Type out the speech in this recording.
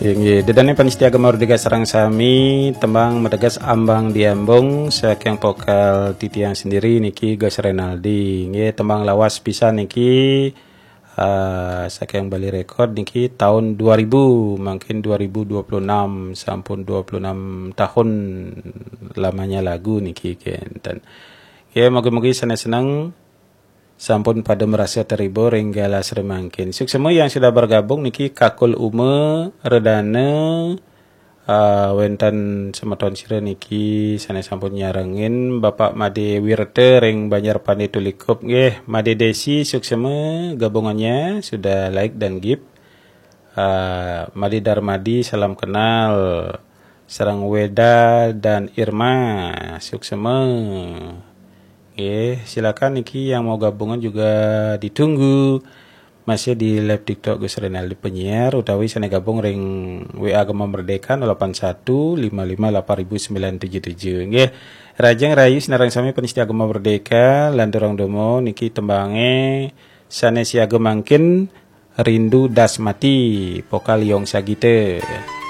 Inggih, dedane panitia agama merdeka sarang sami tembang medegas ambang diambung saking vokal titiang sendiri niki Gas Renaldi. Nggih tembang lawas pisan niki saking Bali Record niki tahun 2000 mungkin 2026 sampun 26 tahun lamanya lagu niki kenten. Ya moga-moga senang-senang sampun pada merasa terhibur hingga semangkin. Semua yang sudah bergabung niki kakul ume redane wenten semeton sira niki sana sampun nyarengin Bapak Made Wirte ring Banjar Pandai Tulikup nggih Made Desi suksema gabungannya sudah like dan give. Made Darmadi salam kenal. Serang Weda dan Irma suksema. Silakan niki yang mau gabungan juga ditunggu masih di live TikTok Gus Renaldi penyiar utawi sana gabung ring WA Agama Merdeka 081558977 nggih rajang rayu sinarang sami penista Agama Merdeka landurang domo niki tembange sanes siaga mangkin rindu das mati vokal Yong Sagite.